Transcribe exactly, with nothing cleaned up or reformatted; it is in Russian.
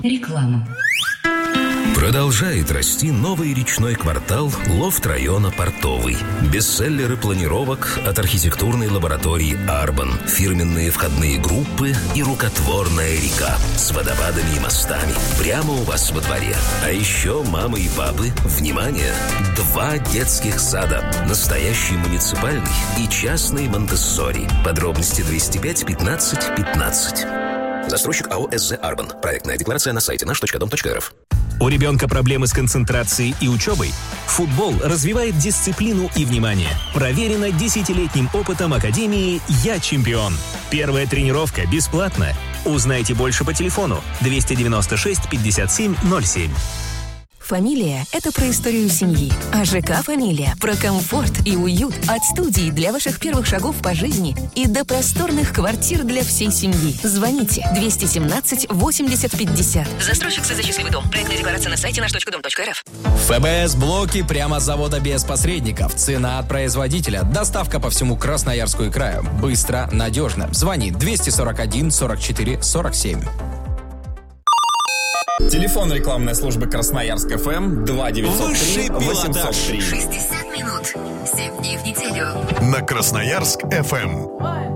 Реклама. Продолжает расти новый речной квартал лофт района Портовый. Бестселлеры планировок от архитектурной лаборатории «Арбан», фирменные входные группы и рукотворная река с водопадами и мостами прямо у вас во дворе. А еще мамы и папы, внимание! Два детских сада. Настоящий муниципальный и частный Монтессори. Подробности двести пять пятнадцать пятнадцать. Застройщик АО «СЗ Арбан». Проектная декларация на сайте наш точка дом точка эр эф. У ребенка проблемы с концентрацией и учебой? Футбол развивает дисциплину и внимание. Проверено десятилетним опытом Академии «Я чемпион». Первая тренировка бесплатна. Узнайте больше по телефону двести девяносто шесть пятьдесят семь ноль семь. Фамилия – это про историю семьи, а ЖК «Фамилия» – про комфорт и уют. От студии для ваших первых шагов по жизни и до просторных квартир для всей семьи. Звоните двести семнадцать восемьдесят пятьдесят. Застройщик СЗ «Счастливый дом». Проектная декларация на сайте наш точка дом точка эр эф. ФБС-блоки прямо с завода без посредников. Цена от производителя. Доставка по всему Красноярску и краю. Быстро, надежно. Звони двести сорок один сорок четыре сорок семь. Телефон рекламной службы Красноярск эф эм два девятьсот три восемьсот три. шестьдесят минут, семь дней в неделю. На Красноярск эф эм.